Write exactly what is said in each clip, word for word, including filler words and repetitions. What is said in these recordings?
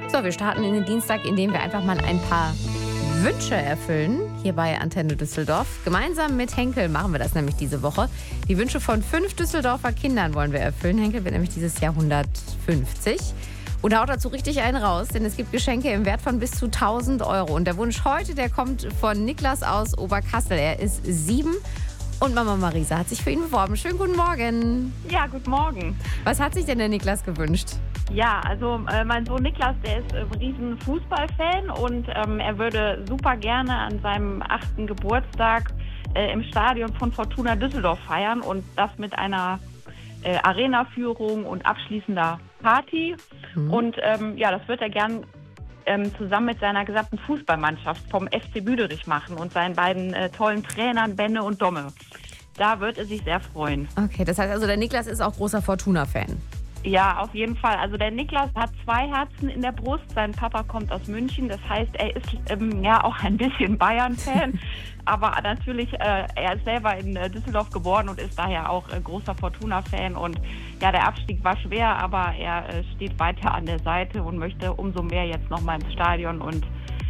So, wir starten in den Dienstag, indem wir einfach mal ein paar Wünsche erfüllen, hier bei Antenne Düsseldorf. Gemeinsam mit Henkel machen wir das nämlich diese Woche. Die Wünsche von fünf Düsseldorfer Kindern wollen wir erfüllen. Henkel wird nämlich dieses Jahr hundertfünfzig. Und haut dazu richtig einen raus, denn es gibt Geschenke im Wert von bis zu tausend Euro. Und der Wunsch heute, der kommt von Niklas aus Oberkassel. Er ist sieben und Mama Marisa hat sich für ihn beworben. Schönen guten Morgen. Ja, guten Morgen. Was hat sich denn der Niklas gewünscht? Ja, also äh, mein Sohn Niklas, der ist äh, ein riesen Fußballfan und ähm, er würde super gerne an seinem achten Geburtstag äh, im Stadion von Fortuna Düsseldorf feiern und das mit einer äh, Arena-Führung und abschließender Party. Mhm. Und ähm, ja, das wird er gern ähm, zusammen mit seiner gesamten Fußballmannschaft vom F C Büderich machen und seinen beiden äh, tollen Trainern Benne und Domme. Da wird er sich sehr freuen. Okay, das heißt also, der Niklas ist auch großer Fortuna-Fan. Ja, auf jeden Fall. Also der Niklas hat zwei Herzen in der Brust. Sein Papa kommt aus München. Das heißt, er ist ähm, ja auch ein bisschen Bayern-Fan. Aber natürlich, äh, er ist selber in äh, Düsseldorf geboren und ist daher auch äh, großer Fortuna-Fan. Und ja, der Abstieg war schwer, aber er äh, steht weiter an der Seite und möchte umso mehr jetzt nochmal ins Stadion und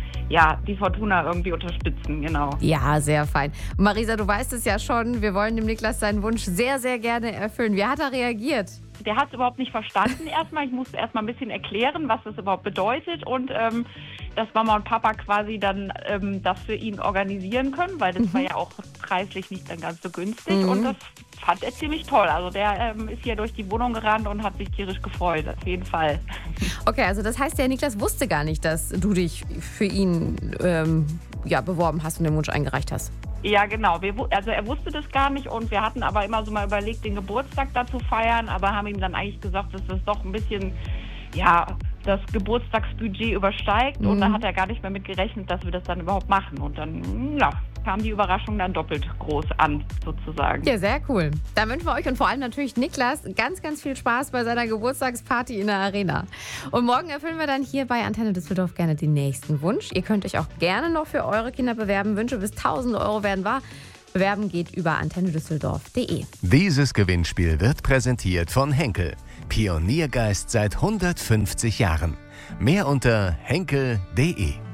ja, die Fortuna irgendwie unterstützen, genau. Ja, sehr fein. Und Marisa, du weißt es ja schon, wir wollen dem Niklas seinen Wunsch sehr, sehr gerne erfüllen. Wie hat er reagiert? Der hat es überhaupt nicht verstanden erstmal. Ich musste erstmal ein bisschen erklären, was das überhaupt bedeutet und ähm, dass Mama und Papa quasi dann ähm, das für ihn organisieren können, weil das mhm. war ja auch preislich nicht dann ganz so günstig mhm. und das fand er ziemlich toll. Also der ähm, ist hier durch die Wohnung gerannt und hat sich tierisch gefreut, auf jeden Fall. Okay, also das heißt, der Niklas wusste gar nicht, dass du dich für ihn ähm, ja, beworben hast und den Wunsch eingereicht hast. Ja, genau. Wir, also er wusste das gar nicht und wir hatten aber immer so mal überlegt, den Geburtstag da zu feiern, aber haben ihm dann eigentlich gesagt, dass das doch ein bisschen, ja, das Geburtstagsbudget übersteigt mhm. und da hat er gar nicht mehr mit gerechnet, dass wir das dann überhaupt machen und dann, ja, kam die Überraschung dann doppelt groß an, sozusagen. Ja, sehr cool. Da wünschen wir euch und vor allem natürlich Niklas ganz, ganz viel Spaß bei seiner Geburtstagsparty in der Arena. Und morgen erfüllen wir dann hier bei Antenne Düsseldorf gerne den nächsten Wunsch. Ihr könnt euch auch gerne noch für eure Kinder bewerben. Wünsche bis tausend Euro werden wahr. Bewerben geht über antenne düsseldorf punkt de. Dieses Gewinnspiel wird präsentiert von Henkel. Pioniergeist seit hundertfünfzig Jahren. Mehr unter henkel punkt de.